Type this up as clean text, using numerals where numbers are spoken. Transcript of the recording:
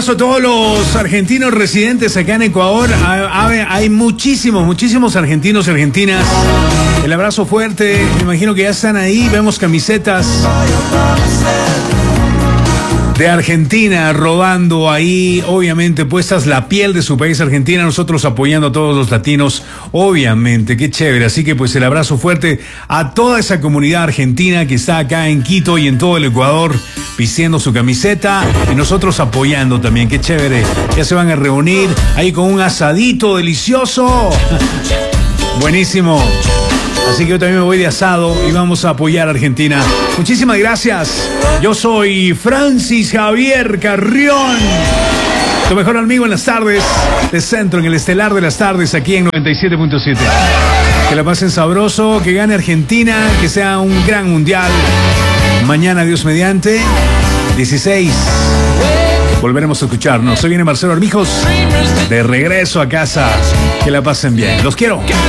abrazo a todos los argentinos residentes acá en Ecuador. Hay muchísimos argentinos y argentinas. El abrazo fuerte, me imagino que ya están ahí. Vemos camisetas de Argentina rodando ahí, obviamente puestas la piel de su país, Argentina, nosotros apoyando a todos los latinos, obviamente, qué chévere. Así que pues el abrazo fuerte a toda esa comunidad argentina que está acá en Quito y en todo el Ecuador vistiendo su camiseta y nosotros apoyando también, qué chévere. Ya se van a reunir ahí con un asadito delicioso. Buenísimo. Así que yo también me voy de asado y vamos a apoyar a Argentina. Muchísimas gracias. Yo soy Francis Javier Carrión, tu mejor amigo en las tardes de Centro, en el estelar de las tardes, aquí en 97.7. Que la pasen sabroso, que gane Argentina, que sea un gran mundial. Mañana, Dios mediante, 16. Volveremos a escucharnos. Hoy viene Marcelo Armijos, de regreso a casa. Que la pasen bien. Los quiero.